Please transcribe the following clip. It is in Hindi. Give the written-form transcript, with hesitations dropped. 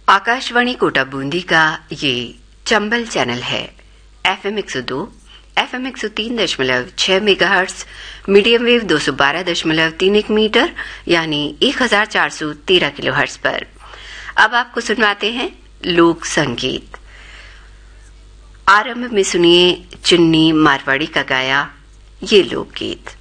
आकाशवाणी कोटा बूंदी का ये चंबल चैनल है। FM 102, FM 103.6 megahertz, medium wave 212.31 metre यानी 1413 किलोहर्ट्ज पर। अब आपको सुनवाते हैं लोक संगीत। आरंभ में सुनिए चुन्नी मारवाड़ी का गाया ये लोकगीत।